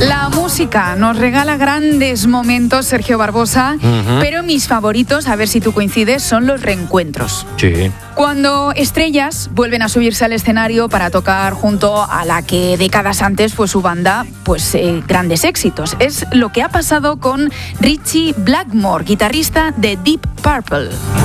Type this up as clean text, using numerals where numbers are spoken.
La música nos regala grandes momentos, Sergio Barbosa, pero mis favoritos, a ver si tú coincides, son los reencuentros. Sí. Cuando estrellas vuelven a subirse al escenario para tocar junto a la que décadas antes fue su banda, pues grandes éxitos. Es lo que ha pasado con Ritchie Blackmore, guitarrista de Deep Purple.